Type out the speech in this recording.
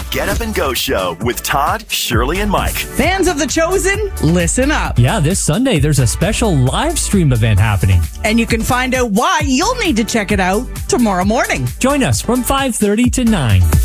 Get Up and Go Show with Todd, Shirley, and Mike. Fans of The Chosen, listen up. Yeah, this Sunday there's a special live stream event happening. And you can find out why you'll need to check it out tomorrow morning. Join us from 5:30 to 9.